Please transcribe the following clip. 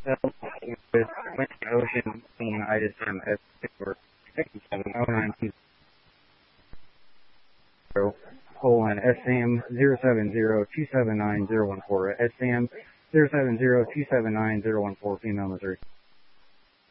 with Atlantic Ocean being ISM S670920 colon SAM 070279014 SAM 070279014 female Missouri.